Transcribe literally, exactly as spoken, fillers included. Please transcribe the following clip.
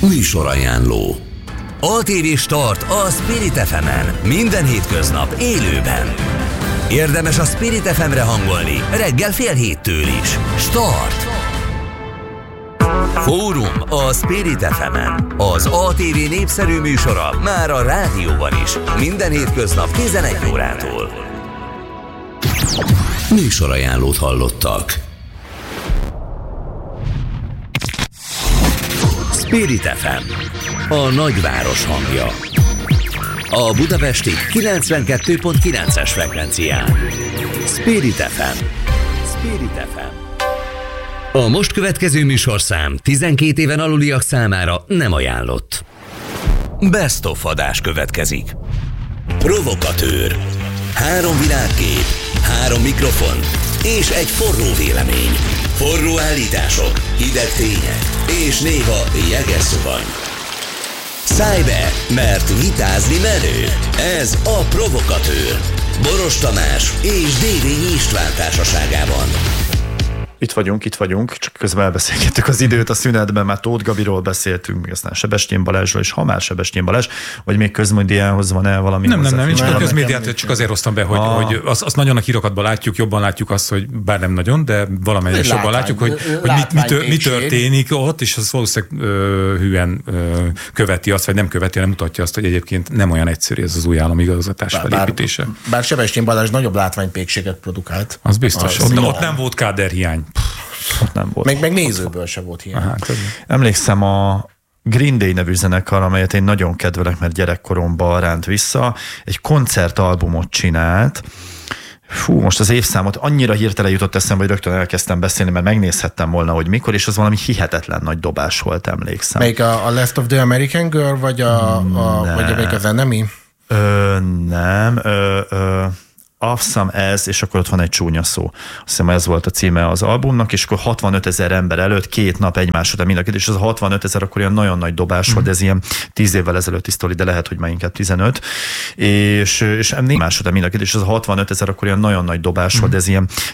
Műsorajánló. á té vé Start a Spirit ef emen. Minden hétköznap élőben. Érdemes a Spirit ef emre hangolni reggel fél héttől is. Start! Fórum a Spirit ef emen. Az á té vé népszerű műsora már a rádióban is. Minden hétköznap tizenegy órától. Műsorajánlót hallottak. Spirit ef em, a nagyváros hangja. A budapesti kilencvenkettő pont kilences frekvencián. Spirit ef em. Spirit ef em. A most következő műsorszám tizenkét éven aluliak számára nem ajánlott. Best of adás következik. Provokatőr. Három világkép, három mikrofon és egy forró vélemény. Forró állítások, hideg tények és néha jeges szuvany. Szállj be, mert vitázni menő. Ez a Provokatőr. Boros Tamás és Dévényi István társaságában. Itt vagyunk, itt vagyunk, csak közben elbeszélgettük az időt a szünetben, már Tóth Gabiról beszéltünk, még aztán Sebestyén Balázsról, és ha már Sebestyén Balázs, vagy még közmédiához van-e valami? Nem, nem, nem, én csak a közmédiát nekem, csak azért hoztam be, hogy, ah. hogy azt, azt nagyon a hírokat látjuk, jobban látjuk azt, hogy bár nem nagyon, de valamelyes jobban látjuk, hogy, hogy mit, mi, mi történik ott, és az valószínűleg ö, hűen ö, követi azt, vagy nem követi, nem mutatja azt, hogy egyébként nem olyan egyszerű ez az új államigazgatás felépítése. Bár, bár Sebestyén Balázs nagyobb látványpékséget produkált. Az biztos. Az ott, no. ott nem volt káderhiány. Nem volt. Meg, meg nézőből se volt hiány. Aha, Emlékszem a Green Day nevű zenekar, amelyet én nagyon kedvelek, mert gyerekkoromban ránt vissza, egy koncertalbumot csinált. Fú, most az évszámot annyira hirtelen jutott eszembe, hogy rögtön elkezdtem beszélni, mert megnézhettem volna, hogy mikor, és az valami hihetetlen nagy dobás volt, emlékszem. Melyik a, a Last of the American Girl, vagy a, a, vagy a még az Enemy? Ö, nem, ö, ö, Awesome ez, és akkor ott van egy csúnya szó. Azt hiszem, ez volt a címe az albumnak, és akkor hatvanöt ezer ember előtt két nap egymás után mind a két, és az a hatvanöt ezer akkor ilyen nagyon nagy dobás volt, mm. ez ilyen tíz évvel ezelőtti sztori, de lehet, hogy már inkább tizenöt, és, és egymás után mind a két, és az a hatvanöt ezer akkor ilyen nagyon nagy dobás mm. volt, ez ilyen